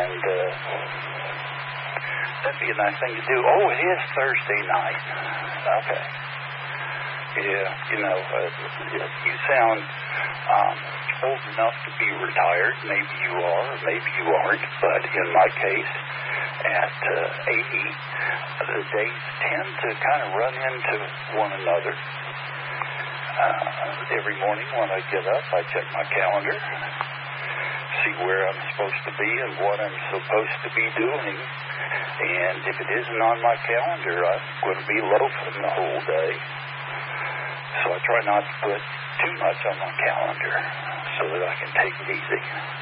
and that'd be a nice thing to do. Oh, it is Thursday night. Okay. Yeah, you sound old enough to be retired. Maybe you are, maybe you aren't. But in my case, at 80, the days tend to kind of run into one another. Every morning when I get up, I check my calendar, see where I'm supposed to be and what I'm supposed to be doing. And if it isn't on my calendar, I'm going to be loafing the whole day. So I try not to put too much on my calendar so that I can take it easy.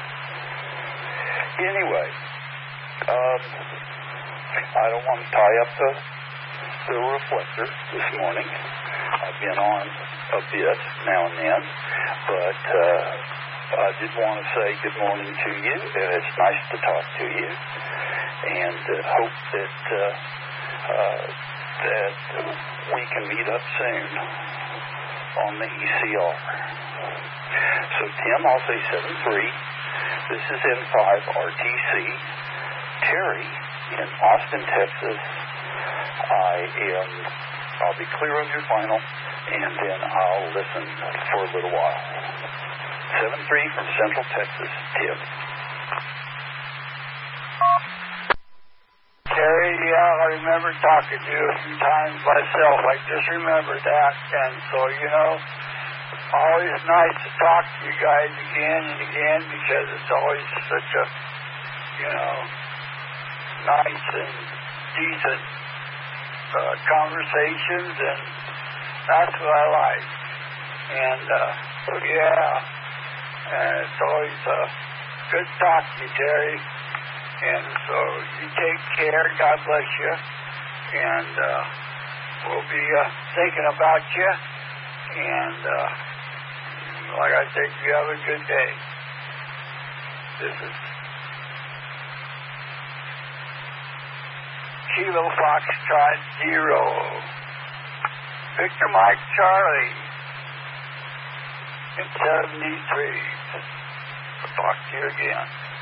Anyway, I don't want to tie up the reflector this morning. I've been on a bit now and then, but I did want to say good morning to you. It's nice to talk to you, and hope that we can meet up soon on the ECR. So Tim, I'll say 7-3. This is N5 RTC. Terry in Austin, Texas. I'll be clear on your final, and then I'll listen for a little while. 7-3 from Central Texas, Tim. Terry, yeah, I remember talking to you a few times myself. I just remember that. And so, always nice to talk to you guys again and again because it's always such a, nice and decent conversations, and that's what I like. And, and it's always good to talk to you, Terry. And so you take care. God bless you. And we'll be thinking about you. And like I said, you have a good day. This is Kilo Foxtrot 0. Victor Mike Charlie in 73. I'll talk to you again.